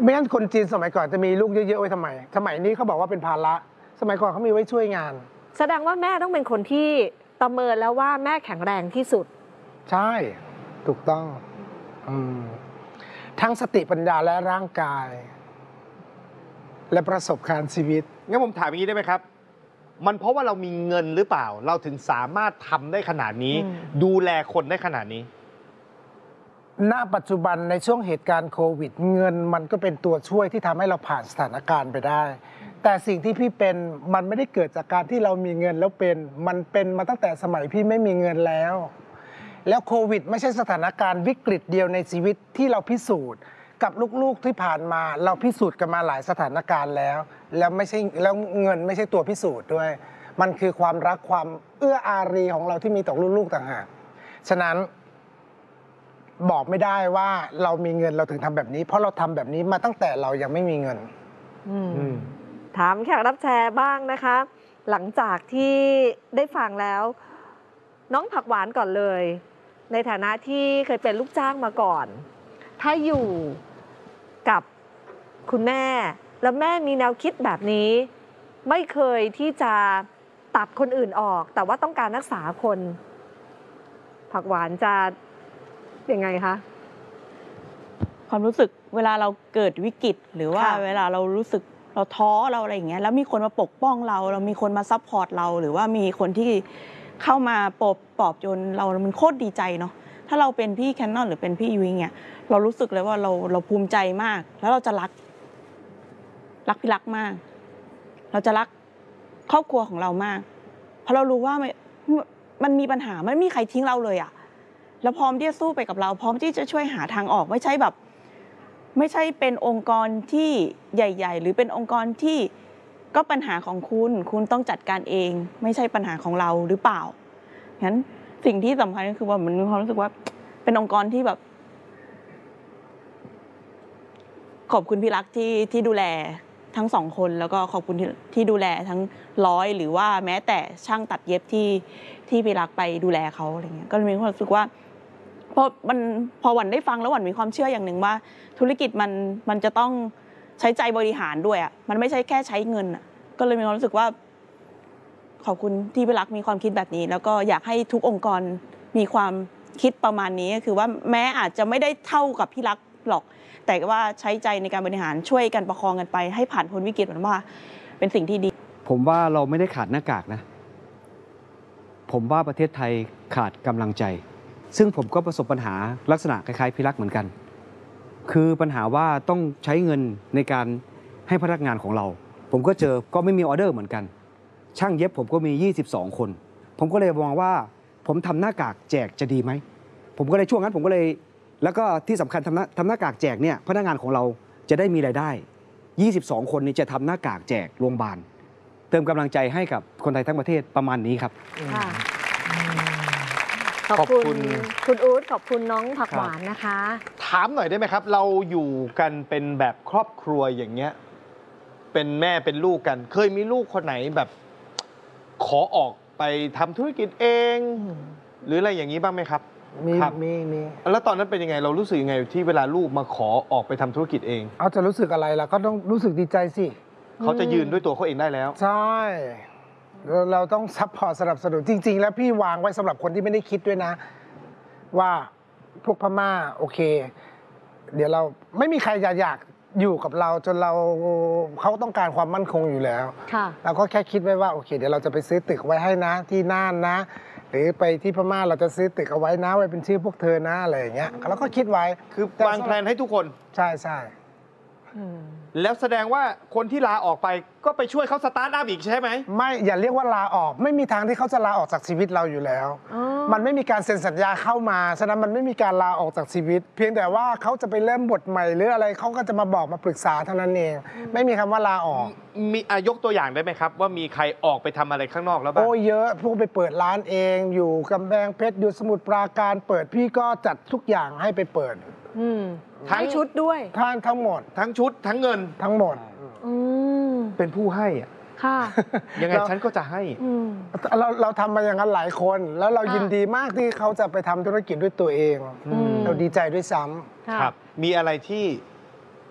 ไม่งั้นคนจีนสมัยก่อนจะมีลูกเยอะๆไว้ทำไมสมัยนี้เขาบอกว่าเป็นภาระสมัยก่อนเขามีไว้ช่วยงานแสดงว่าแม่ต้องเป็นคนที่ประเมินแล้วว่าแม่แข็งแรงที่สุดใช่ถูกต้องทั้งสติปัญญาและร่างกายและประสบการณ์ชีวิตงั้นผมถามอย่างนี้ได้ไหมครับมันเพราะว่าเรามีเงินหรือเปล่าเราถึงสามารถทำได้ขนาดนี้ดูแลคนได้ขนาดนี้ณปัจจุบันในช่วงเหตุการณ์โควิดเงินมันก็เป็นตัวช่วยที่ทำให้เราผ่านสถานการณ์ไปได้แต่สิ่งที่พี่เป็นมันไม่ได้เกิดจากการที่เรามีเงินแล้วเป็นมันเป็นมาตั้งแต่สมัยพี่ไม่มีเงินแล้วโควิดไม่ใช่สถานการณ์วิกฤตเดียวในชีวิตที่เราพิสูจน์กับลูกๆที่ผ่านมาเราพิสูจน์กันมาหลายสถานการณ์แล้วไม่ใช่แล้วเงินไม่ใช่ตัวพิสูจน์ด้วยมันคือความรักความเอื้ออารีของเราที่มีต่อลูกๆต่างหากฉะนั้นบอกไม่ได้ว่าเรามีเงินเราถึงทำแบบนี้เพราะเราทำแบบนี้มาตั้งแต่เรายังไม่มีเงินถามแขกรับแชร์บ้างนะคะหลังจากที่ได้ฟังแล้วน้องผักหวานก่อนเลยในฐานะที่เคยเป็นลูกจ้างมาก่อนถ้าอยู่กับคุณแม่แล้วแม่มีแนวคิดแบบนี้ไม่เคยที่จะตัดคนอื่นออกแต่ว่าต้องการรักษาคนผักหวานจะยังไงคะความรู้สึกเวลาเราเกิดวิกฤตหรือว่าเวลาเรารู้สึกเราท้อเราอะไรอย่างเงี้ยแล้วมีคนมาปกป้องเรามีคนมาซัพพอร์ตเราหรือว่ามีคนที่เข้ามาปลอบโยนเรามันโคตรดีใจเนาะถ้าเราเป็นพี่แคนนอนหรือเป็นพี่ยุ้ยเนี่ยเรารู้สึกเลยว่าเราภูมิใจมากแล้วเราจะรักพี่รักมากเราจะรักครอบครัวของเรามากเพราะเรารู้ว่ามันมีปัญหาไม่มีใครทิ้งเราเลยอะแล้วพร้อมที่จะสู้ไปกับเราพร้อมที่จะช่วยหาทางออกไม่ใช่เป็นองค์กรที่ใหญ่ๆหรือเป็นองค์กรที่ก็ปัญหาของคุณต้องจัดการเองไม่ใช่ปัญหาของเราหรือเปล่างั้นสิ่งที่สำคัญก็คือว่ามันมีความรู้สึกว่าเป็นองค์กรที่แบบขอบคุณพี่รักที่ดูแลทั้งสองคนแล้วก็ขอบคุณที่ดูแลทั้งร้อยหรือว่าแม้แต่ช่างตัดเย็บที่พี่รักไปดูแลเขาอะไรเงี้ยก็มีความรู้สึกว่าพอหวันได้ฟังแล้วหวันมีความเชื่ออย่างหนึ่งว่าธุรกิจมันจะต้องใช้ใจบริหารด้วยอ่ะมันไม่ใช่แค่ใช้เงินอ่ะก็เลยมีความรู้สึกว่าขอบคุณที่พี่รักมีความคิดแบบนี้แล้วก็อยากให้ทุกองค์กรมีความคิดประมาณนี้ก็คือว่าแม้อาจจะไม่ได้เท่ากับพี่รักหรอกแต่ว่าใช้ใจในการบริหารช่วยกันประคองกันไปให้ผ่านพ้นวิกฤตมันว่าเป็นสิ่งที่ดีผมว่าเราไม่ได้ขาดหน้ากากนะผมว่าประเทศไทยขาดกำลังใจซึ่งผมก็ประสบปัญหาลักษณะคล้ายๆพี่รักเหมือนกันคือปัญหาว่าต้องใช้เงินในการให้พนักงานของเราผมก็เจอก็ไม่มีออเดอร์เหมือนกันช่างเย็บผมก็มี22คนผมก็เลยมองว่าผมทำหน้ากากแจกจะดีไหมผมก็เลยช่วงนั้นผมก็เลยแล้วก็ที่สำคัญทำหน้ากากแจกเนี่ยพนักงานของเราจะได้มีรายได้22คนนี้จะทำหน้ากากแจกโรงพยาบาลเติมกำลังใจให้กับคนไทยทั้งประเทศประมาณนี้ครับขอบคุณคุณอู๊ดขอบคุณน้องผักหวานนะคะถามหน่อยได้ไหมครับเราอยู่กันเป็นแบบครอบครัวอย่างเงี้ยเป็นแม่เป็นลูกกันเคยมีลูกคนไหนแบบขอออกไปทำธุรกิจเองหรืออะไรอย่างนี้บ้างไหมครับมีแล้วตอนนั้นเป็นยังไงเรารู้สึกยังไงที่เวลาลูกมาขอออกไปทำธุรกิจเองเอาจะรู้สึกอะไรล่ะก็ต้องรู้สึกดีใจสิเขาจะยืนด้วยตัวเขาเองได้แล้วใช่เราต้องซัพพอร์ตสนับสนุนจริงๆแล้วพี่วางไว้สำหรับคนที่ไม่ได้คิดด้วยนะว่าพวกพม่าโอเคเดี๋ยวเราไม่มีใครอยากอยู่กับเราจนเขาต้องการความมั่นคงอยู่แล้วเราก็แค่คิดไว้ว่าโอเคเดี๋ยวเราจะไปซื้อตึกไว้ให้นะที่น่านนะหรือไปที่พม่าเราจะซื้อตึกเอาไว้นะไว้เป็นชื่อพวกเธอนะอะไรอย่างเงี้ยเราก็คิดไว้คือวางแผนให้ทุกคนใช่แล้วแสดงว่าคนที่ลาออกไปก็ไปช่วยเขาสตาร์ทอัพอีกใช่ไหมไม่อย่าเรียกว่าลาออกไม่มีทางที่เขาจะลาออกจากชีวิตเราอยู่แล้วมันไม่มีการเซ็นสัญญาเข้ามาฉะนั้นมันไม่มีการลาออกจากชีวิตเพียงแต่ว่าเขาจะไปเริ่มบทใหม่หรืออะไรเขาก็จะมาบอกมาปรึกษาเท่านั้นเองไม่มีคำว่าลาออกมียกตัวอย่างได้ไหมครับว่ามีใครออกไปทำอะไรข้างนอกแล้วบ้างโอ้เยอะพวกไปเปิดร้านเองอยู่กำแพงเพชรอยู่สมุทรปราการเปิดพี่ก็จัดทุกอย่างให้ไปเปิดทั้งชุดด้วยทั้งหมดทั้งชุดทั้งเงินทั้งหมดเป็นผู้ให้อ่ะค่ะยังไงฉันก็จะให้เราทำมาอย่างนั้นหลายคนแล้วเรายินดีมากที่เขาจะไปทำธุรกิจด้วยตัวเองเราดีใจด้วยซ้ำครับมีอะไรที่